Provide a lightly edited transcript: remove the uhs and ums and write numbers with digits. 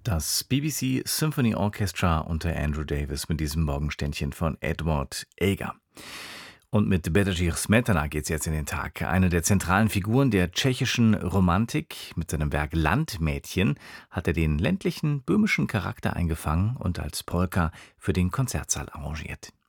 Das BBC Symphony Orchestra unter Andrew Davis mit diesem Morgenständchen von Edward Elgar. Und mit Bedřich Smetana geht's jetzt in den Tag. Eine der zentralen Figuren der tschechischen Romantik. Mit seinem Werk Landmädchen hat er den ländlichen böhmischen Charakter eingefangen und als Polka für den Konzertsaal arrangiert.